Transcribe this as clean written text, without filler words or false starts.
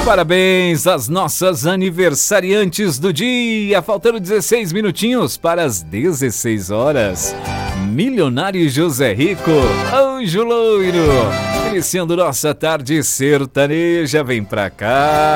Parabéns às nossas aniversariantes do dia, faltando 16 minutinhos para as 16 horas. Milionário José Rico, Anjo Loiro, iniciando nossa tarde sertaneja, vem pra cá.